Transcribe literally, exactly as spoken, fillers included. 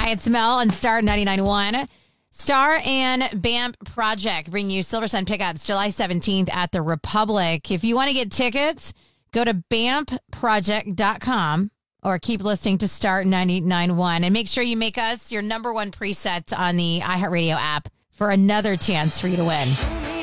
Hi, it's Mel on Star ninety-nine point one. Star and B A M P Project bring you Silver Sun Pickups July seventeenth at the Republic. If you want to get tickets, go to bamp project dot com or keep listening to Star ninety-nine point one. And make sure you make us your number one preset on the iHeartRadio app for another chance for you to win.